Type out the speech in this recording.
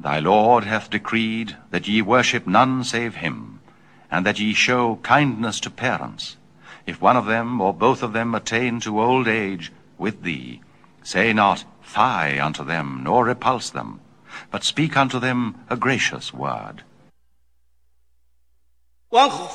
Thy Lord hath decreed that ye worship none save him, and that ye show kindness to parents. If one of them or both of them attain to old age with thee, say not, Fie unto them, nor repulse them, but speak unto them a gracious word. 王后